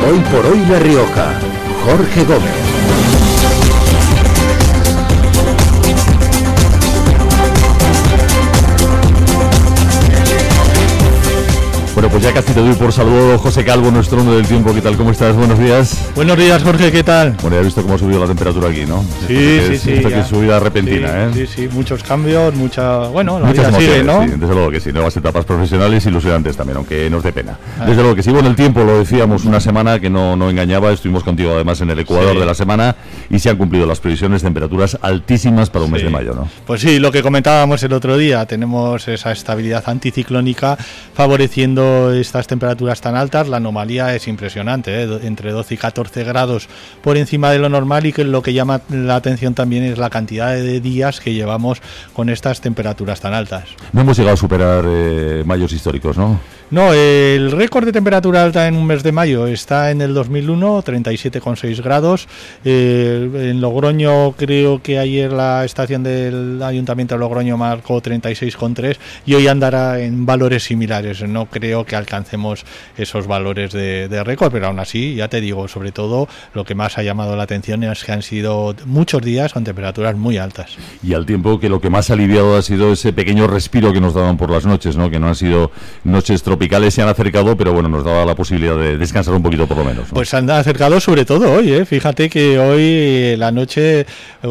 Hoy por hoy La Rioja, Jorge Gómez. Bueno, pues ya casi te doy por saludo, José Calvo, nuestro hombre del tiempo. ¿Qué tal? ¿Cómo estás? Buenos días. Buenos días, Jorge, ¿qué tal? Bueno, ya he visto cómo ha subido la temperatura aquí, ¿no? Sí. Esto que es subida repentina, Sí, muchos cambios, la muchas vida sigue, ¿no? Sí, desde luego que sí, nuevas etapas profesionales y ilusionantes también, aunque nos dé pena. Desde luego que sí, bueno, el tiempo, lo decíamos, una semana que no engañaba, estuvimos contigo además en el Ecuador de la semana y se han cumplido las previsiones, temperaturas altísimas para un mes de mayo, ¿no? Pues sí, lo que comentábamos el otro día, tenemos esa estabilidad anticiclónica favoreciendo estas temperaturas tan altas. La anomalía es impresionante, entre 12 y 14 grados por encima de lo normal, y que lo que llama la atención también es la cantidad de días que llevamos con estas temperaturas tan altas. No hemos llegado a superar mayos históricos, ¿no? No, el récord de temperatura alta en un mes de mayo está en el 2001, 37,6 grados. En Logroño, creo que ayer la estación del Ayuntamiento de Logroño marcó 36,3 y hoy andará en valores similares. No creo que alcancemos esos valores de récord, pero aún así, ya te digo, sobre todo lo que más ha llamado la atención es que han sido muchos días con temperaturas muy altas. Y al tiempo que lo que más ha aliviado ha sido ese pequeño respiro que nos daban por las noches, ¿no? Que no han sido noches tropicales, se han acercado, pero bueno, nos daba la posibilidad de descansar un poquito por lo menos, ¿no? Pues se han acercado sobre todo hoy, Fíjate que hoy la noche,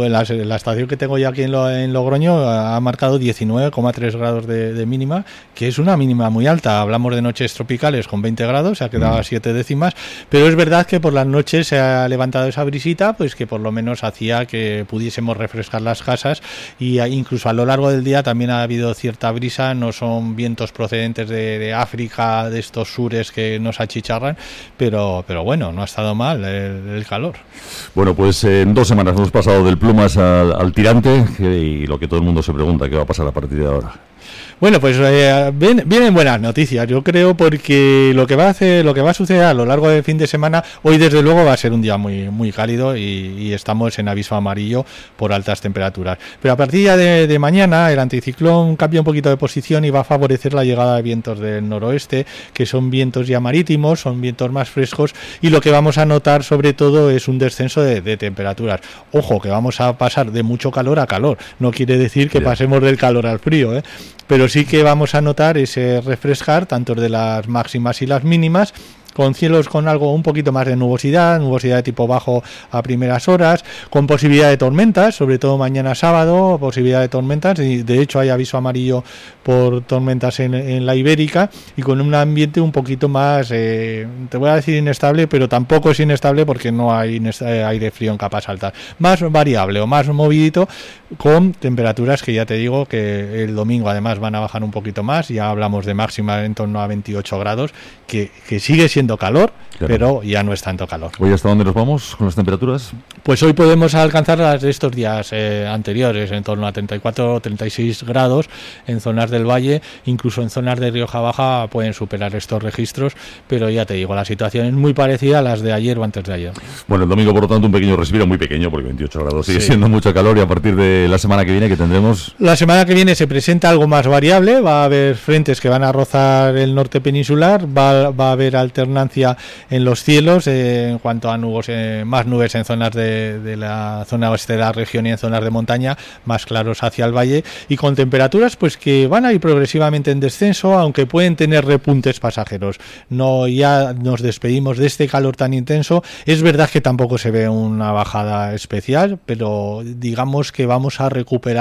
la estación que tengo ya aquí en Logroño ha marcado 19,3 grados de mínima, que es una mínima muy alta. Hablamos de noches tropicales con 20 grados, se ha quedado a 7 décimas, pero es verdad que por las noches se ha levantado esa brisita, pues que por lo menos hacía que pudiésemos refrescar las casas, y incluso a lo largo del día también ha habido cierta brisa. No son vientos procedentes de África, de estos sures que nos achicharran, pero bueno, no ha estado mal el calor. Bueno, pues en 2 semanas hemos pasado del plumas al tirante, y lo que todo el mundo se pregunta, ¿qué va a pasar a partir de ahora? Bueno, pues vienen buenas noticias, yo creo, porque lo que va a suceder a lo largo del fin de semana, hoy desde luego va a ser un día muy, muy cálido y estamos en aviso amarillo por altas temperaturas. Pero a partir de mañana el anticiclón cambia un poquito de posición y va a favorecer la llegada de vientos del noroeste, que son vientos ya marítimos, son vientos más frescos, y lo que vamos a notar sobre todo es un descenso de temperaturas. Ojo, que vamos a pasar de mucho calor a calor, no quiere decir que pasemos del calor al frío, pero sí que vamos a notar ese refrescar tanto de las máximas y las mínimas, con cielos con algo un poquito más de nubosidad de tipo bajo a primeras horas, con posibilidad de tormentas, sobre todo mañana sábado, posibilidad de tormentas, y de hecho hay aviso amarillo por tormentas en la Ibérica, y con un ambiente un poquito más, te voy a decir inestable, pero tampoco es inestable porque no hay aire frío en capas altas, más variable o más movidito, con temperaturas que ya te digo que el domingo además van a bajar un poquito más. Ya hablamos de máxima en torno a 28 grados, que sigue siendo calor, claro, pero ya no es tanto calor. ¿Hoy hasta dónde nos vamos con las temperaturas? Pues hoy podemos alcanzar las de estos días anteriores, en torno a 34 o 36 grados en zonas del valle, incluso en zonas de Rioja Baja pueden superar estos registros, pero ya te digo, la situación es muy parecida a las de ayer o antes de ayer. Bueno, el domingo por lo tanto un pequeño respiro, muy pequeño, porque 28 grados sigue siendo mucho calor, y a partir de la semana que viene, ¿qué tendremos? La semana que viene se presenta algo más variable, va a haber frentes que van a rozar el norte peninsular, va a haber alternancia en los cielos en cuanto a nubes, más nubes en zonas de la zona oeste de la región y en zonas de montaña, más claros hacia el valle, y con temperaturas pues que van a ir progresivamente en descenso, aunque pueden tener repuntes pasajeros. No, ya nos despedimos de este calor tan intenso. Es verdad que tampoco se ve una bajada especial, pero digamos que vamos a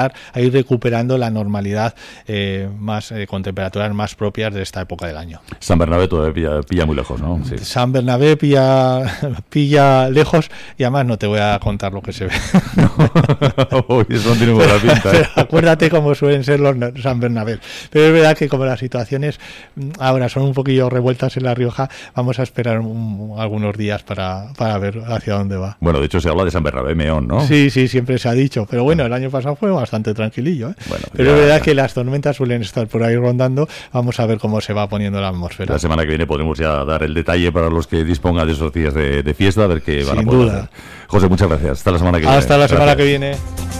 ir recuperando la normalidad más con temperaturas más propias de esta época del año. San Bernabé todavía pilla muy lejos, ¿no? Sí. San Bernabé pilla lejos, y además no te voy a contar lo que se ve. Eso no tiene buena pinta. Pero acuérdate cómo suelen ser los San Bernabé. Pero es verdad que como las situaciones ahora son un poquillo revueltas en La Rioja, vamos a esperar algunos días para ver hacia dónde va. Bueno, de hecho se habla de San Bernabé Meón, ¿no? Sí, siempre se ha dicho, pero bueno, el año pasado fue bastante tranquilillo, Bueno, pero es verdad que las tormentas suelen estar por ahí rondando. Vamos a ver cómo se va poniendo la atmósfera. La semana que viene podemos ya dar el detalle para los que dispongan de esos días de fiesta, a ver qué van a poder hacer. José, muchas gracias. Hasta la semana que viene. Hasta la semana que viene.